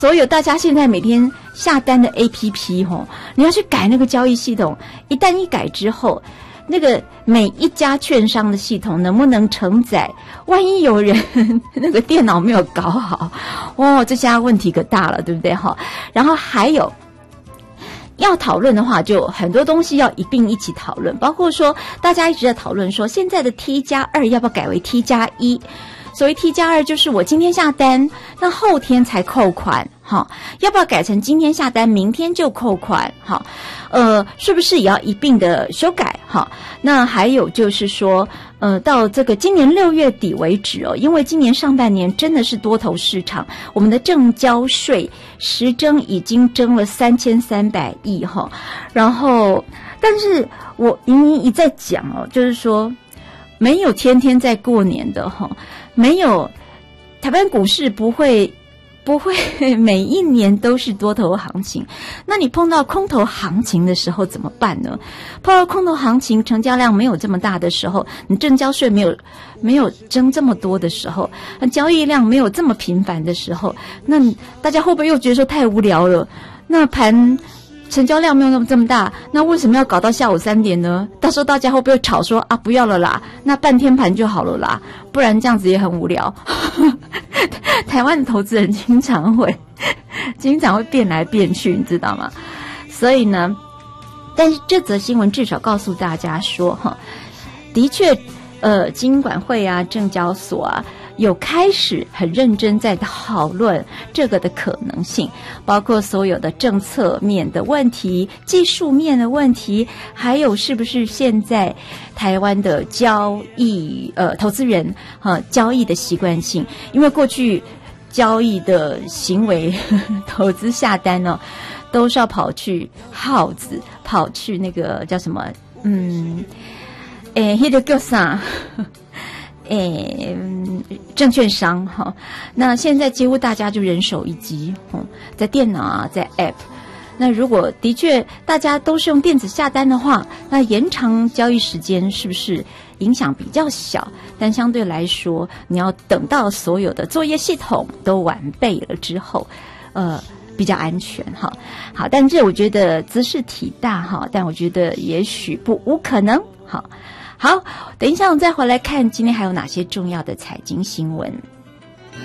所有大家现在每天下单的 APP 吼，你要去改那个交易系统，一旦一改之后，那个每一家券商的系统能不能承载？万一有人那个电脑没有搞好，哦，这下问题可大了，对不对哈？然后还有要讨论的话，就很多东西要一并一起讨论，包括说大家一直在讨论说，现在的 T+2要不要改为 T+1？所谓 T+2就是我今天下单，那后天才扣款，哈，要不要改成今天下单，明天就扣款，哈，是不是也要一并的修改，哈？那还有就是说，到这个今年6月底为止哦，因为今年上半年真的是多头市场，我们的证交税实征已经征了3300亿，哈，然后，但是我莹莹一再讲哦，就是说没有天天在过年的哈。没有，台湾股市不会每一年都是多头行情。那你碰到空头行情的时候怎么办呢？碰到空头行情，成交量没有这么大的时候，你证交税没有征这么多的时候，交易量没有这么频繁的时候，那大家会不会又觉得说太无聊了？那盘成交量没有这么大，那为什么要搞到下午3点呢？到时候大家会不会吵说啊不要了啦，那半天盘就好了啦，不然这样子也很无聊。台湾的投资人经常会变来变去，你知道吗？所以呢，但是这则新闻至少告诉大家说哈，的确金管会啊、证交所啊有开始很认真在讨论这个的可能性，包括所有的政策面的问题、技术面的问题，还有是不是现在台湾的交易投资人交易的习惯性，因为过去交易的行为投资下单呢，都是要跑去号子，跑去那个叫什么那个叫啥证券商哈，那现在几乎大家就人手一机，在电脑啊，在 App。那如果的确大家都是用电子下单的话，那延长交易时间是不是影响比较小？但相对来说，你要等到所有的作业系统都完备了之后，比较安全哈。好，但这我觉得姿势体大哈，但我觉得也许不无可能好。好，等一下我们再回来看今天还有哪些重要的财经新闻。